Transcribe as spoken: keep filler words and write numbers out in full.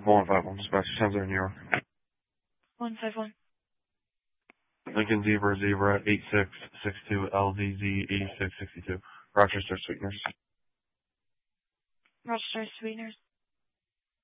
one five one, dispatch, ten zero New York. one five one. Lincoln Zebra Zebra eight six six two L Z Z eighty-six sixty-two. Rochester Sweeteners. Rochester Sweeteners.